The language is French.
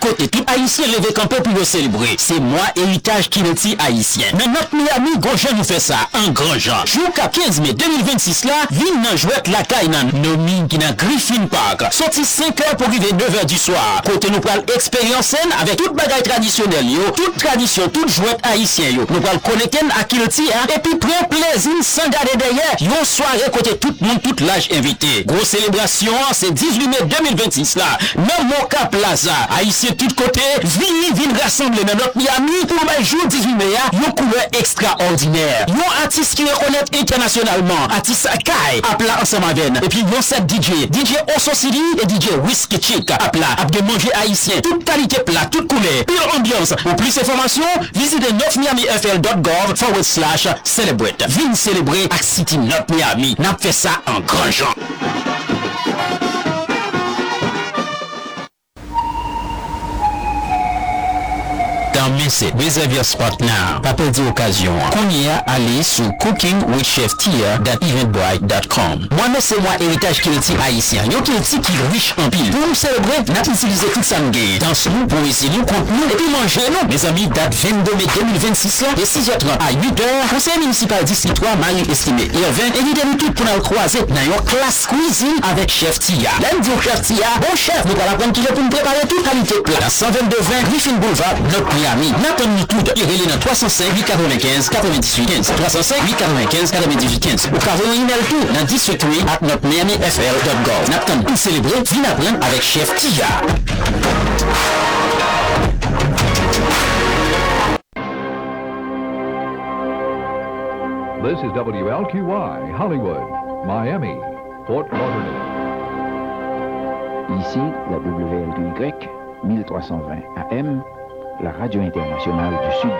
Côté tout haïtien levé campé pour le célébrer. C'est moi, héritage Kiloti haïtien. Dans notre Miami, gros jean nous fait ça, en grand genre. Jusqu'à 15 mai 2026 là, vin nan jouet la kainan, nomi qui dans Griffin Park. Sorti 5h pour arriver 9h du soir. Côté nous pral expérience avec toute bagaille traditionnelle yo, toute tradition, toute jouet haïtien yo. Nous pral connecter à Kiloti et puis prendre plaisir sans garder derrière. Yon soirée côté tout le monde, toute l'âge invité. Grosse célébration, c'est 18 mai 2026 là. Dans Moka Plaza, haïtien tout côté, vin rassembler dans notre Miami pour le jour 18 mai, yon couleur extraordinaire. Yon artiste qui reconnaît internationalement, artiste Kai, appela ensemble avec. Et puis yon set DJ Oso City et DJ Whiskey Chick, appela, de manger haïtien, toute qualité plat, toute couleur, pure ambiance. Pour plus d'informations, visitez northmiamifl.gov/celebrate. Vin célébrer à City North Miami. N'a fait ça en grand genre. Message. Réserve your spot now. Pas perdre occasion. Qu'on y a allé sur cookingwithcheftia.eventbrite.com. Moi-même c'est moi héritage Kiloti haïtien. Yo Kiloti qui riche en pile. Pour nous célébrer, n'a utilisé tout ça m'gain. Dans nous pour essayer nous contenu et puis manger nous. Mes amis, date 22 mai 2026 là, de 6h30 à 8h, conseil municipal district 3 Marie estimé. Irvin, évitez-nous tout pour nous croiser dans une classe cuisine avec Chef Tia. Même dit Chef Tia, bon chef, nous allons apprendre pour nous préparer toute qualité plat. Dans 122-20 Griffin Boulevard, notre Miami. N'attendez tout de irrélé dans 305 895 98 15 305 895 98 15 ou carrément un email tout dans district@northmiamifl.gov. N'attendez tout célébrer, viens apprendre avec Chef Tia. This is WLQY, Hollywood, Miami, Fort Lauderdale. Ici, la WLQY, 1320 AM, la radio internationale du Sud